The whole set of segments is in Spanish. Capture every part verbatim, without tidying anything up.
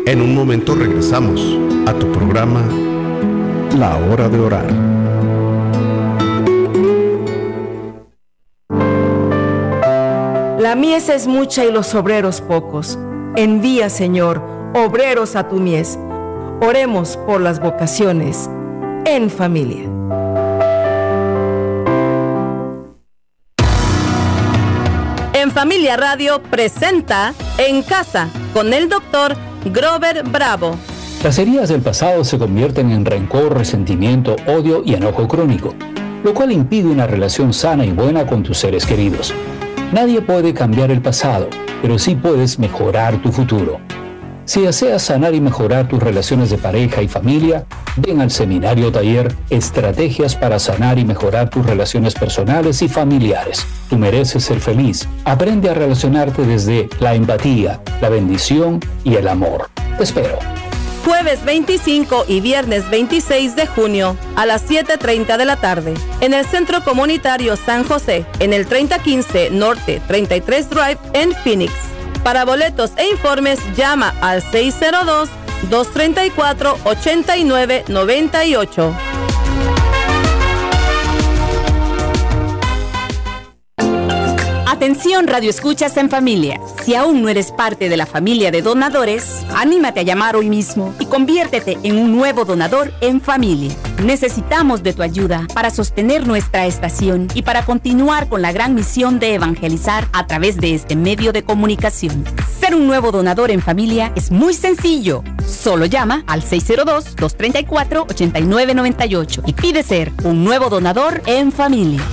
En un momento regresamos a tu programa La Hora de Orar. La mies es mucha y los obreros pocos. Envía, Señor, obreros a tu mies. Oremos por las vocaciones en familia. En Familia Radio presenta En Casa con el doctor Grover Bravo. Las heridas del pasado se convierten en rencor, resentimiento, odio y enojo crónico, lo cual impide una relación sana y buena con tus seres queridos. Nadie puede cambiar el pasado, pero sí puedes mejorar tu futuro. Si deseas sanar y mejorar tus relaciones de pareja y familia, ven al seminario taller Estrategias para sanar y mejorar tus relaciones personales y familiares. Tú mereces ser feliz. Aprende a relacionarte desde la empatía, la bendición y el amor. Te espero. Jueves veinticinco y viernes veintiséis de junio a las siete treinta de la tarde en el Centro Comunitario San José, en el treinta quince Norte treinta y tres Drive en Phoenix. Para boletos e informes llama al seis cero dos, dos tres cuatro, ocho nueve nueve ocho. Atención, Radio Escuchas en Familia. Si aún no eres parte de la familia de donadores, anímate a llamar hoy mismo y conviértete en un nuevo donador en familia. Necesitamos de tu ayuda para sostener nuestra estación y para continuar con la gran misión de evangelizar a través de este medio de comunicación. Ser un nuevo donador en familia es muy sencillo. Solo llama al seis cero dos, dos tres cuatro, ocho nueve nueve ocho y pide ser un nuevo donador en familia.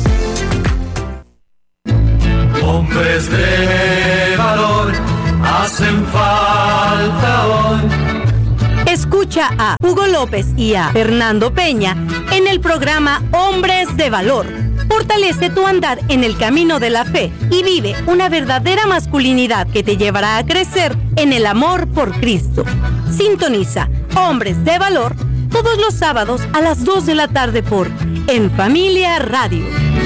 Hombres de valor hacen falta hoy. Escucha a Hugo López y a Fernando Peña en el programa Hombres de Valor. Fortalece tu andar en el camino de la fe y vive una verdadera masculinidad que te llevará a crecer en el amor por Cristo. Sintoniza Hombres de Valor todos los sábados a las dos de la tarde por En Familia Radio.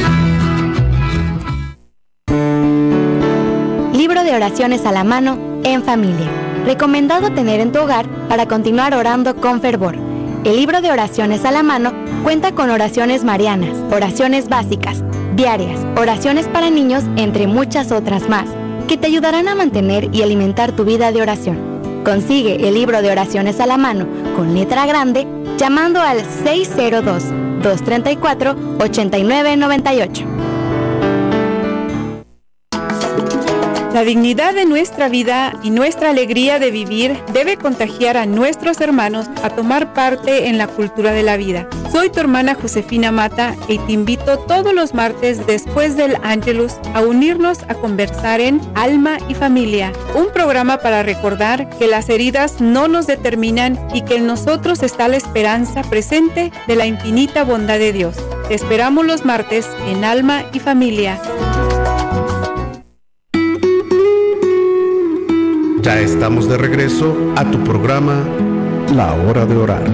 Libro de oraciones a la mano en familia. Recomendado tener en tu hogar para continuar orando con fervor. El libro de oraciones a la mano cuenta con oraciones marianas, oraciones básicas, diarias, oraciones para niños, entre muchas otras más, que te ayudarán a mantener y alimentar tu vida de oración. Consigue el libro de oraciones a la mano con letra grande llamando al seis cero dos, dos tres cuatro, ocho nueve nueve ocho. La dignidad de nuestra vida y nuestra alegría de vivir debe contagiar a nuestros hermanos a tomar parte en la cultura de la vida. Soy tu hermana Josefina Mata y te invito todos los martes después del Ángelus a unirnos a conversar en Alma y Familia, un programa para recordar que las heridas no nos determinan y que en nosotros está la esperanza presente de la infinita bondad de Dios. Te esperamos los martes en Alma y Familia. Ya estamos de regreso a tu programa La Hora de Orar.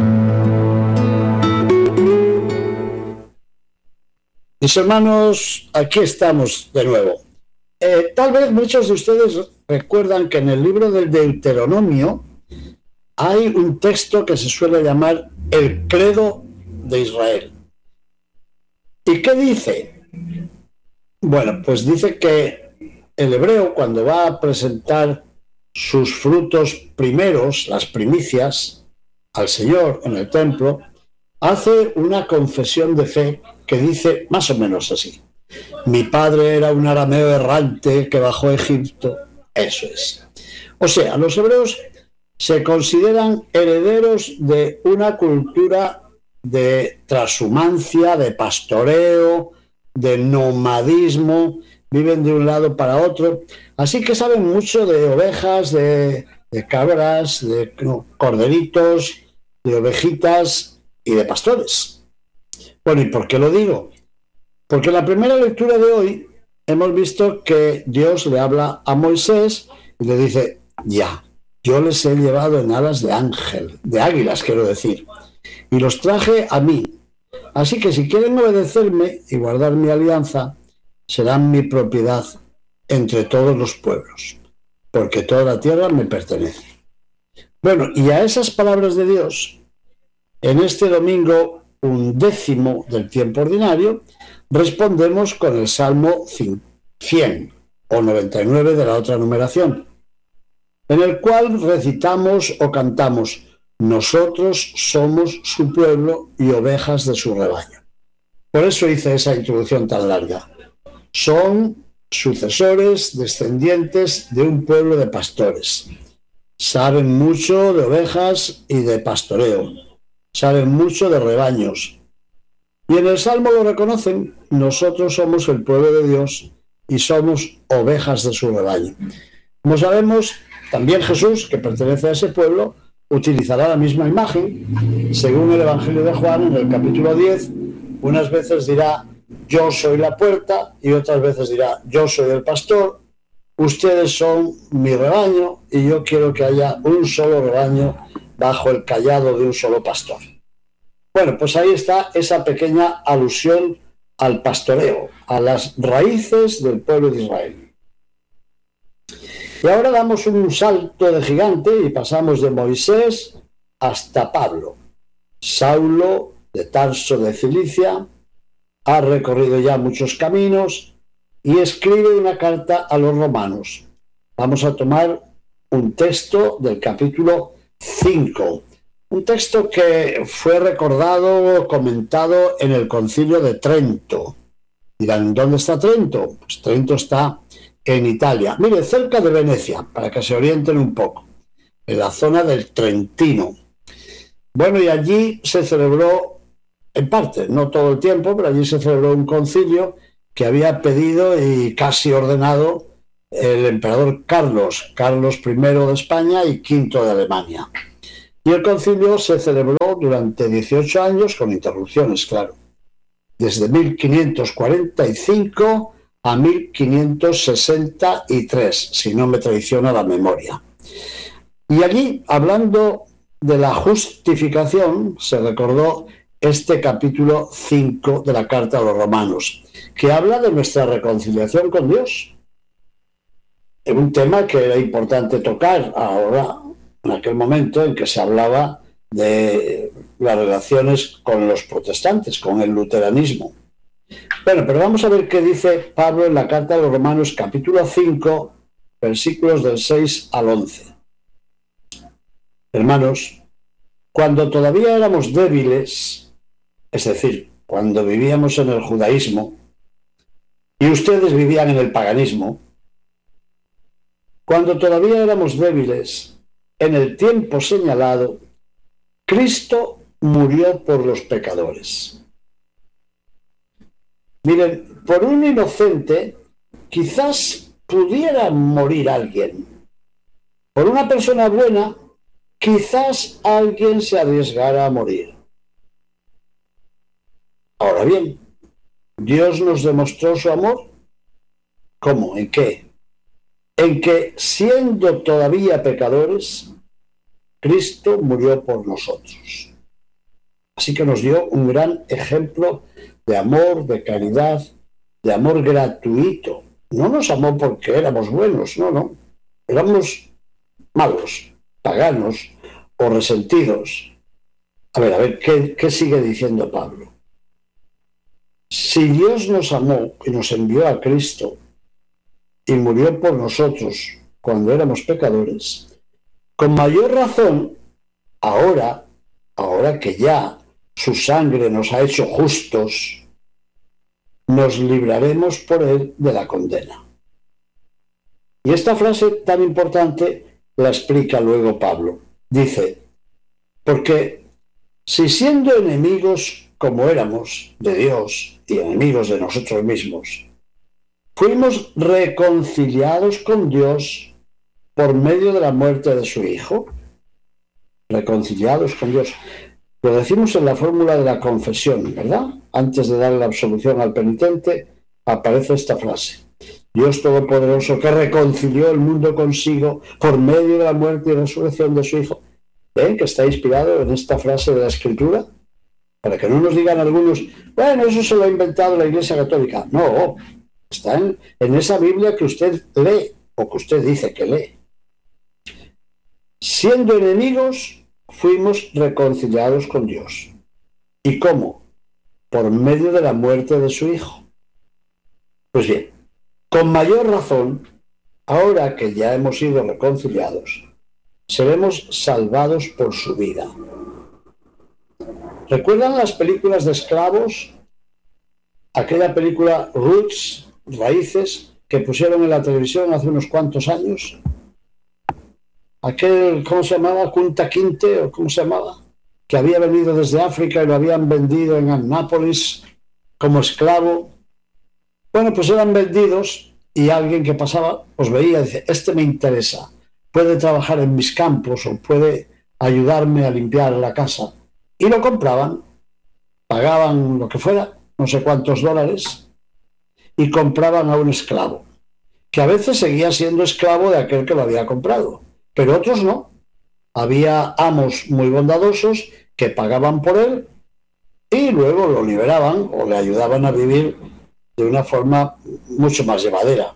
Mis hermanos, aquí estamos de nuevo. Eh, tal vez muchos de ustedes recuerdan que en el libro del Deuteronomio hay un texto que se suele llamar el Credo de Israel. ¿Y qué dice? Bueno, pues dice que el hebreo, cuando va a presentar sus frutos primeros, las primicias, al Señor en el templo, hace una confesión de fe que dice más o menos así: mi padre era un arameo errante que bajó a Egipto. Eso es. O sea, los hebreos se consideran herederos de una cultura de transhumancia, de pastoreo, de nomadismo. Viven de un lado para otro, así que saben mucho de ovejas, de, de cabras, de no, corderitos, de ovejitas y de pastores. Bueno, ¿y por qué lo digo? Porque en la primera lectura de hoy hemos visto que Dios le habla a Moisés y le dice: ya, yo les he llevado en alas de ángel, de águilas quiero decir, y los traje a mí. Así que si quieren obedecerme y guardar mi alianza, serán mi propiedad entre todos los pueblos, porque toda la tierra me pertenece. Bueno, y a esas palabras de Dios, en este domingo undécimo del tiempo ordinario, respondemos con el Salmo cien o noventa y nueve de la otra numeración, en el cual recitamos o cantamos: nosotros somos su pueblo y ovejas de su rebaño. Por eso hice esa introducción tan larga. Son sucesores, descendientes de un pueblo de pastores. Saben mucho de ovejas y de pastoreo. Saben mucho de rebaños. Y en el Salmo lo reconocen: nosotros somos el pueblo de Dios y somos ovejas de su rebaño. Como sabemos, también Jesús, que pertenece a ese pueblo, utilizará la misma imagen. Según el Evangelio de Juan, en el capítulo diez, unas veces dirá: yo soy la puerta, y otras veces dirá: yo soy el pastor, ustedes son mi rebaño, y yo quiero que haya un solo rebaño bajo el cayado de un solo pastor. Bueno, pues ahí está esa pequeña alusión al pastoreo, a las raíces del pueblo de Israel. Y ahora damos un salto de gigante y pasamos de Moisés hasta Pablo. Saulo, de Tarso de Cilicia, ha recorrido ya muchos caminos y escribe una carta a los romanos. Vamos a tomar un texto del capítulo cinco, un texto que fue recordado, comentado en el Concilio de Trento. Dirán, ¿dónde está Trento? Pues Trento está en Italia. Mire, cerca de Venecia, para que se orienten un poco, en la zona del Trentino. Bueno, y allí se celebró, en parte, no todo el tiempo, pero allí se celebró un concilio que había pedido y casi ordenado el emperador Carlos, Carlos primero de España y quinto de Alemania. Y el concilio se celebró durante dieciocho años, con interrupciones, claro, desde mil quinientos cuarenta y cinco a mil quinientos sesenta y tres, si no me traiciona la memoria. Y allí, hablando de la justificación, se recordó este capítulo cinco de la Carta a los Romanos, que habla de nuestra reconciliación con Dios. Es un tema que era importante tocar ahora, en aquel momento en que se hablaba de las relaciones con los protestantes, con el luteranismo. Bueno, pero vamos a ver qué dice Pablo en la Carta a los Romanos, capítulo cinco, versículos del seis al once. Hermanos, cuando todavía éramos débiles, es decir, cuando vivíamos en el judaísmo y ustedes vivían en el paganismo, cuando todavía éramos débiles, en el tiempo señalado, Cristo murió por los pecadores. Miren, por un inocente quizás pudiera morir alguien. Por una persona buena, quizás alguien se arriesgara a morir. Ahora bien, ¿Dios nos demostró su amor? ¿Cómo? ¿En qué? En que, siendo todavía pecadores, Cristo murió por nosotros. Así que nos dio un gran ejemplo de amor, de caridad, de amor gratuito. No nos amó porque éramos buenos, no, no. Éramos malos, paganos o resentidos. A ver, a ver, ¿qué, qué sigue diciendo Pablo? Si Dios nos amó y nos envió a Cristo y murió por nosotros cuando éramos pecadores, con mayor razón, ahora, ahora que ya su sangre nos ha hecho justos, nos libraremos por él de la condena. Y esta frase tan importante la explica luego Pablo. Dice, porque si siendo enemigos como éramos de Dios y enemigos de nosotros mismos, fuimos reconciliados con Dios por medio de la muerte de su Hijo, reconciliados con Dios. Lo decimos en la fórmula de la confesión, ¿verdad? Antes de dar la absolución al penitente, aparece esta frase. Dios Todopoderoso, que reconcilió el mundo consigo por medio de la muerte y resurrección de su Hijo. ¿Ven que está inspirado en esta frase de la Escritura? Para que no nos digan algunos, bueno, eso se lo ha inventado la Iglesia Católica. No, está en, en esa Biblia que usted lee, o que usted dice que lee. siendo enemigos, fuimos reconciliados con Dios. ¿Y cómo? Por medio de la muerte de su Hijo. Pues bien, con mayor razón, ahora que ya hemos sido reconciliados, seremos salvados por su vida. ¿Recuerdan las películas de esclavos? Aquella película Roots, Raíces, que pusieron en la televisión hace unos cuantos años. Aquel, ¿cómo se llamaba? Kunta Kinte, o ¿cómo se llamaba? Que había venido desde África y lo habían vendido en Annápolis como esclavo. Bueno, pues eran vendidos y alguien que pasaba os veía y dice, este me interesa, puede trabajar en mis campos o puede ayudarme a limpiar la casa. Y lo compraban, pagaban lo que fuera, no sé cuántos dólares, y compraban a un esclavo, que a veces seguía siendo esclavo de aquel que lo había comprado, pero otros no. Había amos muy bondadosos que pagaban por él y luego lo liberaban o le ayudaban a vivir de una forma mucho más llevadera.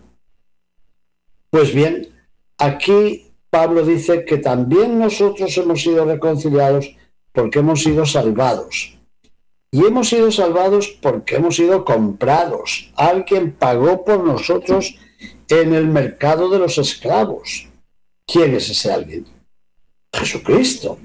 Pues bien, aquí Pablo dice que también nosotros hemos sido reconciliados porque hemos sido salvados. Y hemos sido salvados porque hemos sido comprados. Alguien pagó por nosotros en el mercado de los esclavos. ¿Quién es ese alguien? Jesucristo.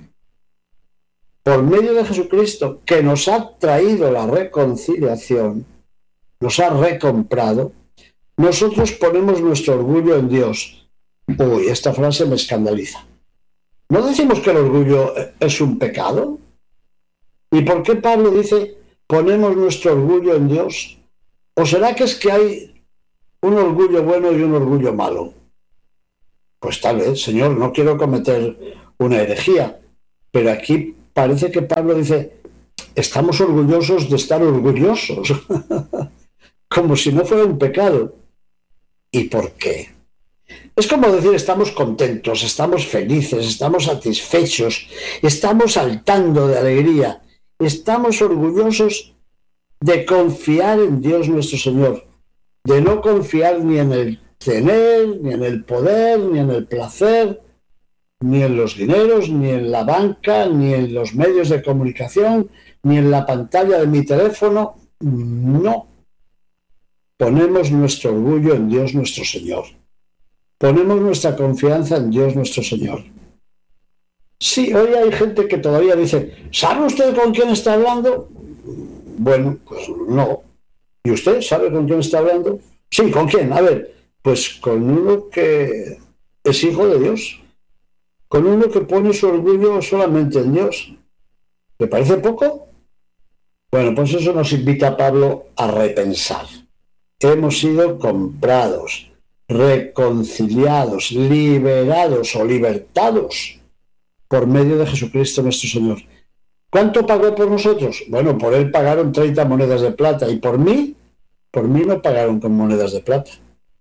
Por medio de Jesucristo, que nos ha traído la reconciliación, nos ha recomprado, nosotros ponemos nuestro orgullo en Dios. Uy, esta frase me escandaliza. ¿No decimos que el orgullo es un pecado? ¿Y por qué Pablo dice, ponemos nuestro orgullo en Dios? ¿O será que es que hay un orgullo bueno y un orgullo malo? Pues tal vez, Señor, no quiero cometer una herejía, pero aquí parece que Pablo dice, estamos orgullosos de estar orgullosos, como si no fuera un pecado. ¿Y por qué? Es como decir, estamos contentos, estamos felices, estamos satisfechos, estamos saltando de alegría, estamos orgullosos de confiar en Dios nuestro Señor, de no confiar ni en el tener, ni en el poder, ni en el placer, ni en los dineros, ni en la banca, ni en los medios de comunicación, ni en la pantalla de mi teléfono. No. Ponemos nuestro orgullo en Dios nuestro Señor. Ponemos nuestra confianza en Dios nuestro Señor. Sí, hoy hay gente que todavía dice, ¿sabe usted con quién está hablando? Bueno, pues no. ¿Y usted sabe con quién está hablando? Sí, ¿con quién? A ver, pues con uno que es hijo de Dios, con uno que pone su orgullo solamente en Dios. ¿Le parece poco? Bueno, pues eso nos invita a Pablo a repensar. Hemos sido comprados, reconciliados, liberados o libertados por medio de Jesucristo nuestro Señor. ¿Cuánto pagó por nosotros? Bueno, por él pagaron treinta monedas de plata y por mí, por mí no pagaron con monedas de plata.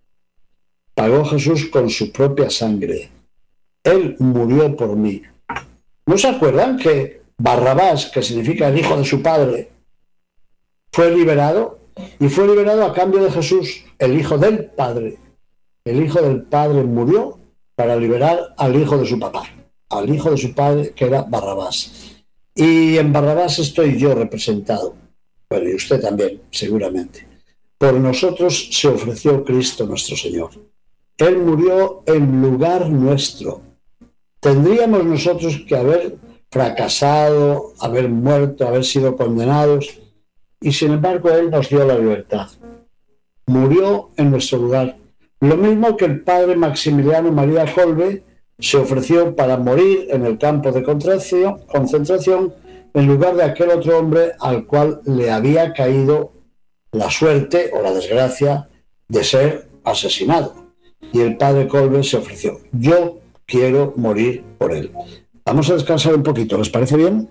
Pagó Jesús con su propia sangre. Él murió por mí. ¿No se acuerdan que Barrabás, que significa el hijo de su padre, fue liberado? Y fue liberado a cambio de Jesús, el hijo del Padre. El hijo del Padre murió para liberar al hijo de su papá, al hijo de su padre, que era Barrabás. Y en Barrabás estoy yo representado. Bueno, y usted también, seguramente. Por nosotros se ofreció Cristo nuestro Señor. Él murió en lugar nuestro. Tendríamos nosotros que haber fracasado, haber muerto, haber sido condenados, y sin embargo Él nos dio la libertad. Murió en nuestro lugar. Lo mismo que el padre Maximiliano María Kolbe se ofreció para morir en el campo de concentración en lugar de aquel otro hombre al cual le había caído la suerte o la desgracia de ser asesinado. Y el padre Kolbe se ofreció. Yo quiero morir por él. Vamos a descansar un poquito, ¿les parece bien?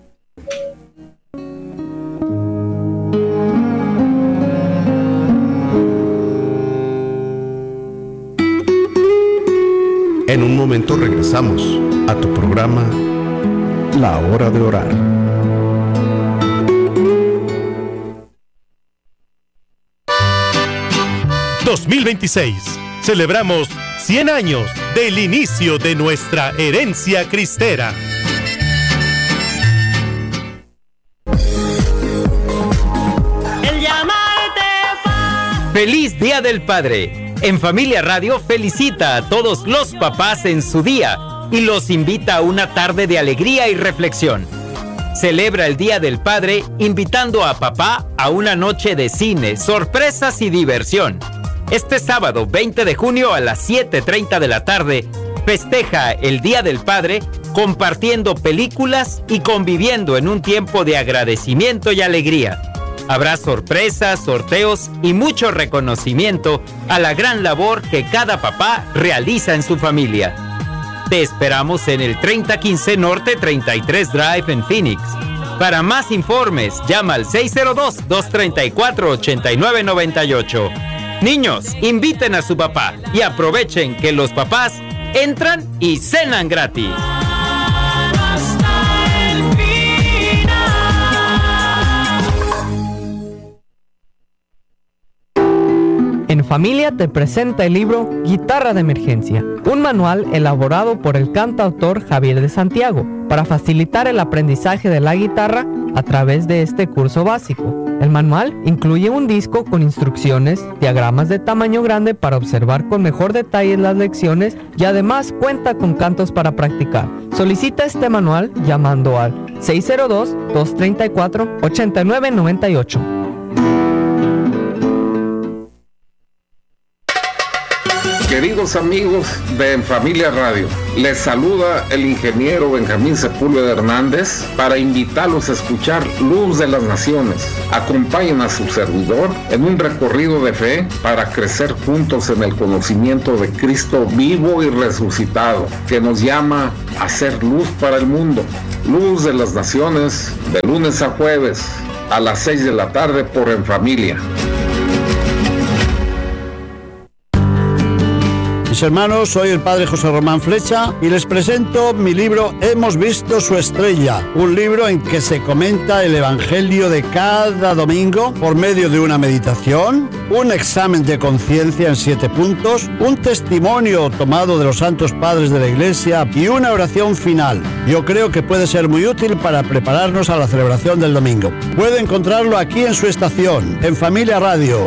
En un momento regresamos a tu programa La Hora de Orar. dos mil veintiséis. Celebramos cien años del inicio de nuestra herencia cristera. ¡Feliz Día del Padre! En Familia Radio felicita a todos los papás en su día y los invita a una tarde de alegría y reflexión. Celebra el Día del Padre invitando a papá a una noche de cine, sorpresas y diversión. Este sábado veinte de junio a las siete treinta de la tarde, festeja el Día del Padre compartiendo películas y conviviendo en un tiempo de agradecimiento y alegría. Habrá sorpresas, sorteos y mucho reconocimiento a la gran labor que cada papá realiza en su familia. Te esperamos en el treinta quince Norte treinta y tres Drive en Phoenix. Para más informes, llama al seis cero dos, dos tres cuatro, ocho nueve nueve ocho. Niños, inviten a su papá y aprovechen que los papás entran y cenan gratis. En Familia te presenta el libro Guitarra de Emergencia, un manual elaborado por el cantautor Javier de Santiago para facilitar el aprendizaje de la guitarra a través de este curso básico. El manual incluye un disco con instrucciones, diagramas de tamaño grande para observar con mejor detalle las lecciones y además cuenta con cantos para practicar. Solicita este manual llamando al seis cero dos, dos tres cuatro, ocho nueve nueve ocho. Queridos amigos de En Familia Radio, les saluda el ingeniero Benjamín Sepúlveda Hernández para invitarlos a escuchar Luz de las Naciones. Acompañen a su servidor en un recorrido de fe para crecer juntos en el conocimiento de Cristo vivo y resucitado, que nos llama a ser luz para el mundo. Luz de las Naciones, de lunes a jueves, a las seis de la tarde por En Familia. Mis hermanos, soy el padre José Román Flecha y les presento mi libro Hemos visto su estrella, un libro en que se comenta el evangelio de cada domingo por medio de una meditación, un examen de conciencia en siete puntos, un testimonio tomado de los santos padres de la Iglesia y una oración final. Yo creo que puede ser muy útil para prepararnos a la celebración del domingo. Puede encontrarlo aquí en su estación, En Familia Radio.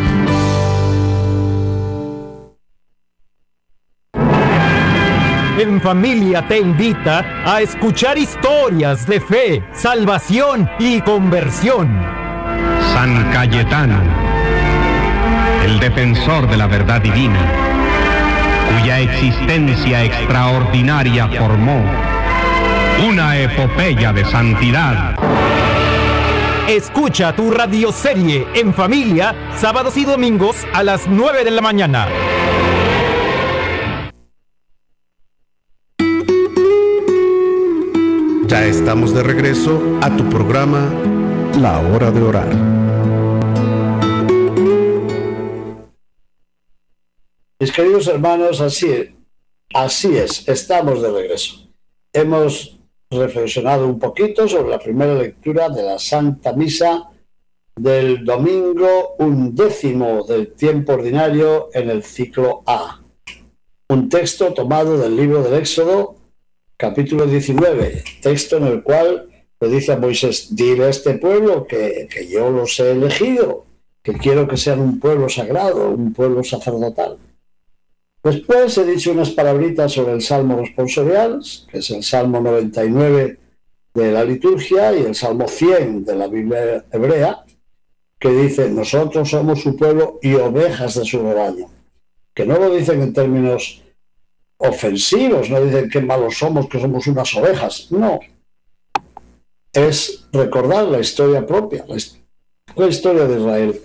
En Familia te invita a escuchar historias de fe, salvación y conversión. San Cayetano, el defensor de la verdad divina, cuya existencia extraordinaria formó una epopeya de santidad. Escucha tu radioserie En Familia, sábados y domingos a las nueve de la mañana. Ya estamos de regreso a tu programa La Hora de Orar. Mis queridos hermanos, así, así es, estamos de regreso. Hemos reflexionado un poquito sobre la primera lectura de la Santa Misa del domingo undécimo del tiempo ordinario en el ciclo A. Un texto tomado del libro del Éxodo, capítulo diecinueve, texto en el cual le dice a Moisés: dile a este pueblo que, que yo los he elegido, que quiero que sean un pueblo sagrado, un pueblo sacerdotal. Después he dicho unas palabritas sobre el Salmo responsorial, que es el Salmo noventa y nueve de la liturgia y el Salmo cien de la Biblia hebrea, que dice: nosotros somos su pueblo y ovejas de su rebaño. Que no lo dicen en términos ofensivos, no dicen qué malos somos, que somos unas ovejas, no. Es recordar la historia propia, la, la historia de Israel.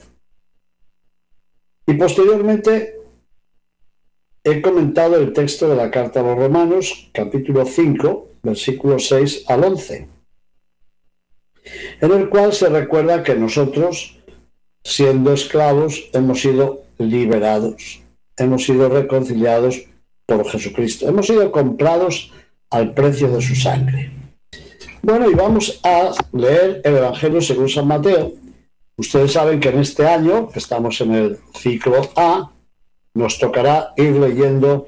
Y posteriormente he comentado el texto de la carta a los Romanos, capítulo cinco, versículos seis al once, en el cual se recuerda que nosotros, siendo esclavos, hemos sido liberados, hemos sido reconciliados por Jesucristo. Hemos sido comprados al precio de su sangre. Bueno, y vamos a leer el Evangelio según San Mateo. Ustedes saben que en este año, que estamos en el ciclo A, nos tocará ir leyendo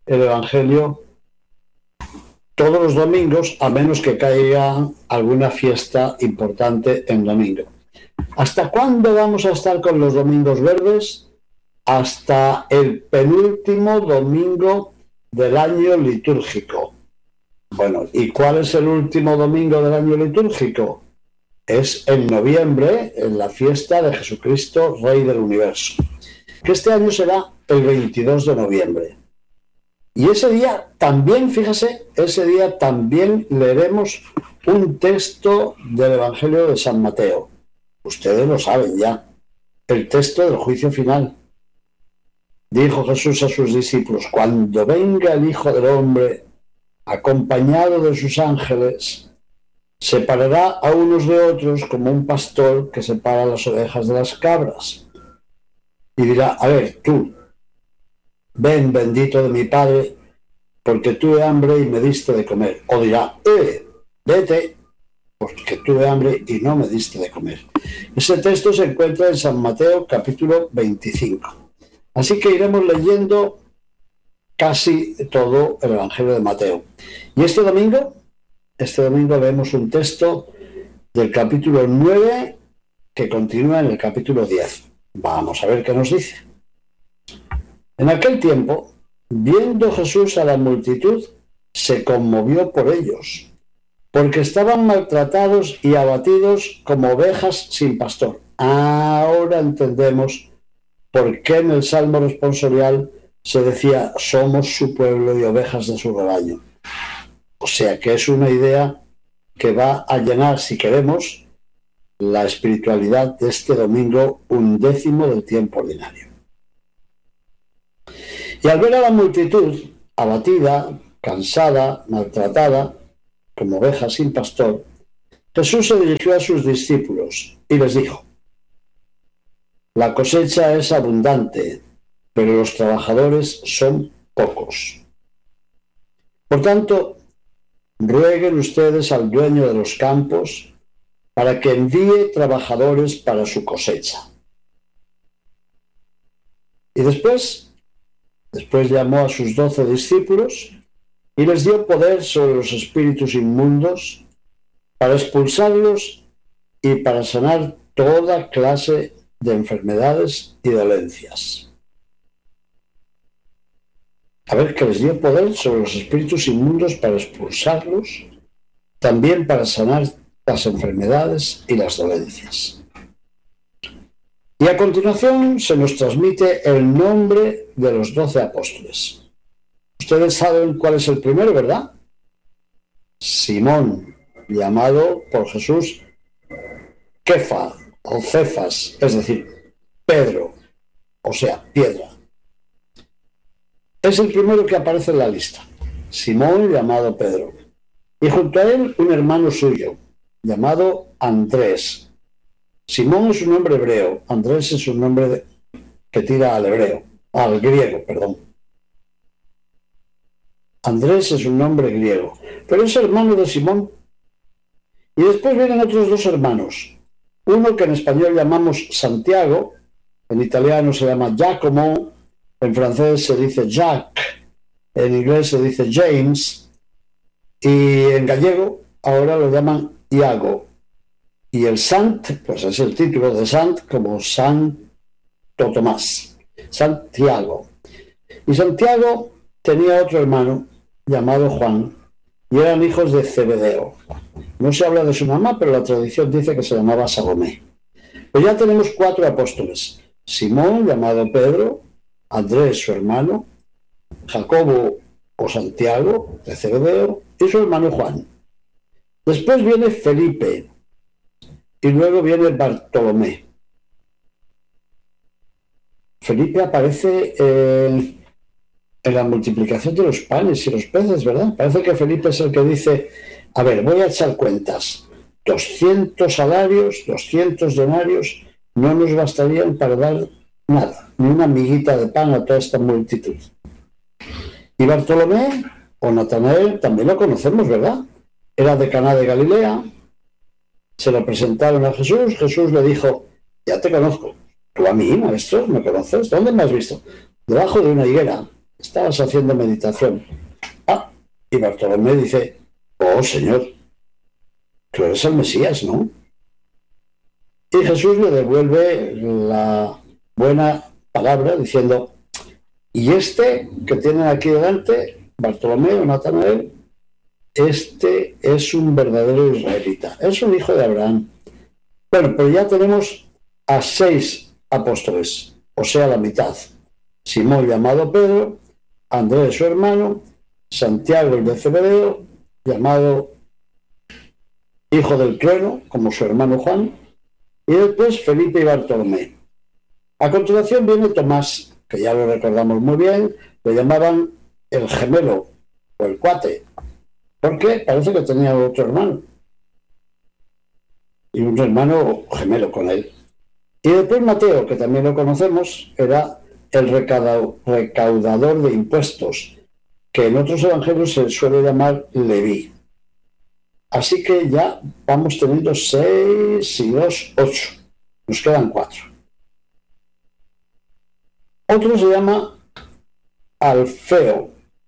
el Evangelio todos los domingos, a menos que caiga alguna fiesta importante en domingo. ¿Hasta cuándo vamos a estar con los domingos verdes? Hasta el penúltimo domingo del año litúrgico. Bueno, ¿y cuál es el último domingo del año litúrgico? Es en noviembre, en la fiesta de Jesucristo, Rey del Universo, que este año será el veintidós de noviembre. Y ese día también, fíjese, ese día también leeremos un texto del Evangelio de San Mateo. Ustedes lo saben ya, el texto del juicio final. Dijo Jesús a sus discípulos: cuando venga el Hijo del Hombre, acompañado de sus ángeles, separará a unos de otros como un pastor que separa las ovejas de las cabras. Y dirá: a ver, tú, ven, bendito de mi Padre, porque tuve hambre y me diste de comer. O dirá: eh, vete, porque tuve hambre y no me diste de comer. Ese texto se encuentra en San Mateo capítulo veinticinco. Así que iremos leyendo casi todo el Evangelio de Mateo. Y este domingo, este domingo leemos un texto del capítulo nueve que continúa en el capítulo diez. Vamos a ver qué nos dice. En aquel tiempo, viendo Jesús a la multitud, se conmovió por ellos, porque estaban maltratados y abatidos como ovejas sin pastor. Ahora entendemos por qué en el Salmo responsorial se decía: somos su pueblo y ovejas de su rebaño. O sea que es una idea que va a llenar, si queremos, la espiritualidad de este domingo undécimo del tiempo ordinario. Y al ver a la multitud abatida, cansada, maltratada, como oveja sin pastor, Jesús se dirigió a sus discípulos y les dijo: la cosecha es abundante, pero los trabajadores son pocos. Por tanto, rueguen ustedes al dueño de los campos para que envíe trabajadores para su cosecha. Y después, después llamó a sus doce discípulos y les dio poder sobre los espíritus inmundos para expulsarlos y para sanar toda clase de enfermedades y dolencias. A ver, que les dio poder sobre los espíritus inmundos para expulsarlos, también para sanar las enfermedades y las dolencias. Y a continuación se nos transmite el nombre de los doce apóstoles. Ustedes saben cuál es el primero, ¿verdad? Simón, llamado por Jesús Kefa o Cefas, es decir, Pedro, o sea, piedra. Es el primero que aparece en la lista. Simón, llamado Pedro. Y junto a él un hermano suyo, llamado Andrés. Simón es un nombre hebreo, Andrés es un nombre de, que tira al hebreo, al griego, perdón. Andrés es un nombre griego, pero es hermano de Simón. Y después vienen otros dos hermanos, uno que en español llamamos Santiago, en italiano se llama Giacomo, en francés se dice Jacques, en inglés se dice James, y en gallego ahora lo llaman Iago. Y el Sant, pues es el título de Sant, como Santo Tomás, Santiago. Y Santiago tenía otro hermano llamado Juan, y eran hijos de Zebedeo. No se habla de su mamá, pero la tradición dice que se llamaba Salomé. Pues ya tenemos cuatro apóstoles: Simón, llamado Pedro, Andrés, su hermano, Jacobo o Santiago, de Zebedeo, y su hermano Juan. Después viene Felipe, y luego viene Bartolomé. Felipe aparece eh, en la multiplicación de los panes y los peces, ¿verdad? Parece que Felipe es el que dice: a ver, voy a echar cuentas. doscientos salarios, doscientos denarios no nos bastarían para dar nada, ni una miguita de pan a toda esta multitud. Y Bartolomé, o Natanael, también lo conocemos, ¿verdad? Era de Caná de Galilea. Se lo presentaron a Jesús. Jesús le dijo: ya te conozco. Tú a mí, maestro, ¿me conoces? ¿Dónde me has visto? Debajo de una higuera. estabas haciendo meditación. Ah, y Bartolomé dice, oh Señor, tú eres el Mesías, ¿no? Y Jesús le devuelve la buena palabra diciendo, y este que tienen aquí delante, Bartolomé o Natanael, este es un verdadero israelita, es un hijo de Abraham. Bueno, pero ya tenemos a seis apóstoles, o sea, la mitad. Simón llamado Pedro, Andrés su hermano, Santiago el de Zebedeo, llamado hijo del trueno, como su hermano Juan, y después Felipe y Bartolomé. A continuación viene Tomás, que ya lo recordamos muy bien, le llamaban el gemelo o el cuate, porque parece que tenía otro hermano, y un hermano gemelo con él. Y después Mateo, que también lo conocemos, era el recaudador de impuestos, que en otros evangelios se suele llamar Leví. Así que ya vamos teniendo seis y dos, ocho. Nos quedan cuatro. Otro se llama Alfeo.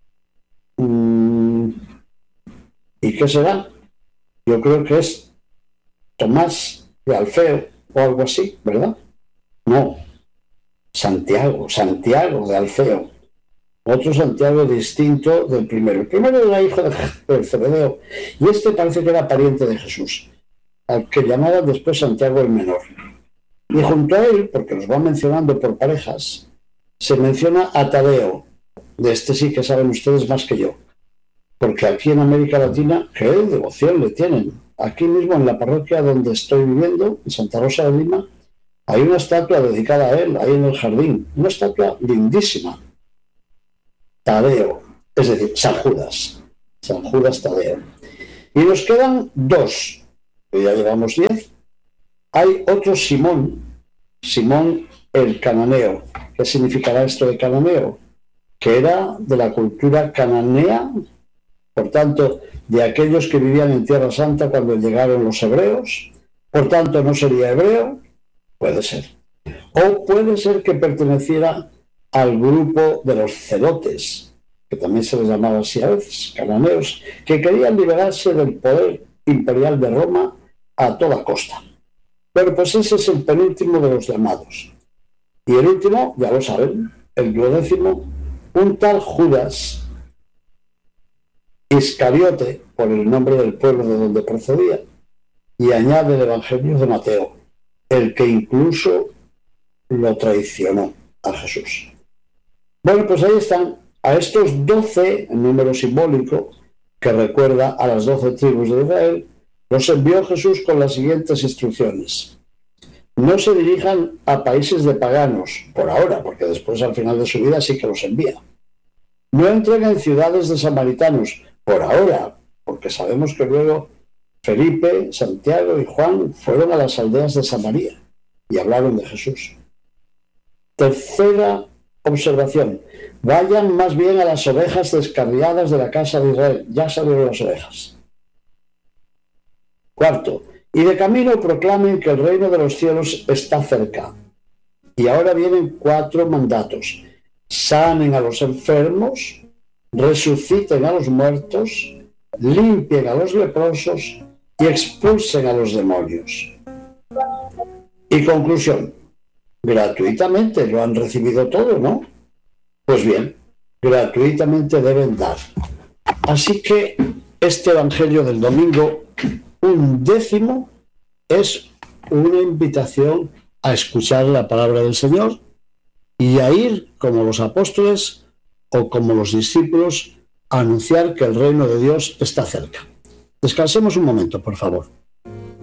¿Y qué será? Yo creo que es Tomás de Alfeo o algo así, ¿verdad? No. Santiago, Santiago de Alfeo. Otro Santiago distinto del primero. El primero era hijo de, de Zebedeo, y este parece que era pariente de Jesús, al que llamaban después Santiago el Menor. Y junto a él, porque los va mencionando por parejas, se menciona a Tadeo. De este sí que saben ustedes más que yo, porque aquí en América Latina, qué devoción le tienen. Aquí mismo en la parroquia donde estoy viviendo, en Santa Rosa de Lima, hay una estatua dedicada a él, ahí en el jardín, una estatua lindísima. Tadeo, es decir, San Judas, San Judas Tadeo. Y nos quedan dos, que ya llevamos diez. Hay otro Simón, Simón el cananeo. ¿Qué significará esto de cananeo? Que era de la cultura cananea, por tanto, de aquellos que vivían en Tierra Santa cuando llegaron los hebreos, por tanto no sería hebreo, puede ser. O puede ser que perteneciera al grupo de los celotes, que también se les llamaba así a veces, cananeos, que querían liberarse del poder imperial de Roma a toda costa. Pero pues ese es el penúltimo de los llamados. Y el último, ya lo saben, el duodécimo, un tal Judas Iscariote, por el nombre del pueblo de donde procedía, y añade el Evangelio de Mateo, el que incluso lo traicionó a Jesús. Bueno, pues ahí están, a estos doce, en número simbólico, que recuerda a las doce tribus de Israel, los envió Jesús con las siguientes instrucciones. No se dirijan a países de paganos, por ahora, porque después al final de su vida sí que los envía. No entren en ciudades de samaritanos, por ahora, porque sabemos que luego Felipe, Santiago y Juan fueron a las aldeas de Samaria y hablaron de Jesús. Tercera observación, vayan más bien a las ovejas descarriadas de la casa de Israel. Ya salieron las ovejas. Cuarto, y de camino proclamen que el reino de los cielos está cerca. Y ahora vienen cuatro mandatos. Sanen a los enfermos, resuciten a los muertos, limpien a los leprosos y expulsen a los demonios. Y conclusión, gratuitamente lo han recibido todo, ¿no? Pues bien, gratuitamente deben dar. Así que este Evangelio del domingo un décimo es una invitación a escuchar la palabra del Señor y a ir como los apóstoles o como los discípulos a anunciar que el reino de Dios está cerca. Descansemos un momento, por favor.